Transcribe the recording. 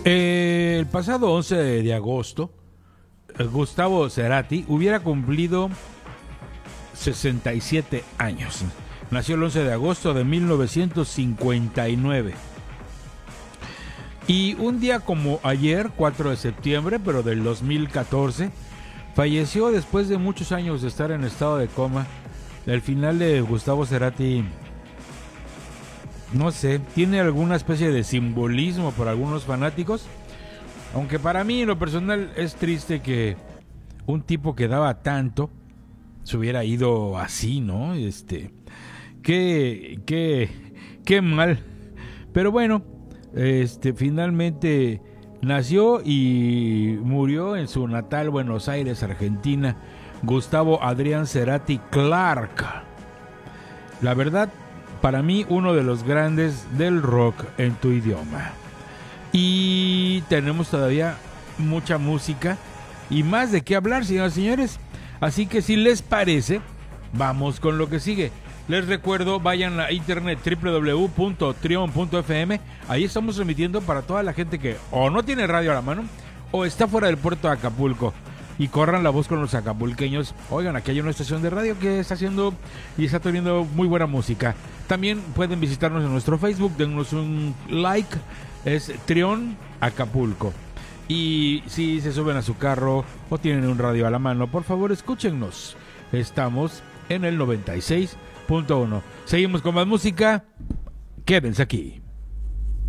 El pasado 11 de agosto, Gustavo Cerati hubiera cumplido 67 años. Nació el 11 de agosto de 1959. Y un día como ayer, 4 de septiembre, pero del 2014, falleció después de muchos años de estar en estado de coma. El final de Gustavo Cerati, no sé, tiene alguna especie de simbolismo para algunos fanáticos. Aunque para mí, en lo personal, es triste que un tipo que daba tanto se hubiera ido así, ¿no? Qué mal. Pero bueno, finalmente nació y murió en su natal Buenos Aires, Argentina, Gustavo Adrián Cerati Clark. La verdad, para mí, uno de los grandes del rock en tu idioma. Y tenemos todavía mucha música y más de qué hablar, señoras y señores. Así que si les parece, vamos con lo que sigue. Les recuerdo, vayan a internet www.trion.fm. Ahí estamos transmitiendo para toda la gente que o no tiene radio a la mano o está fuera del puerto de Acapulco. Y corran la voz con los acapulqueños. Oigan, aquí hay una estación de radio que está haciendo y está teniendo muy buena música. También pueden visitarnos en nuestro Facebook, dennos un like. Es Trión Acapulco. Y si se suben a su carro o tienen un radio a la mano, por favor escúchennos. Estamos en el 96.1. Seguimos con más música. Quédense aquí.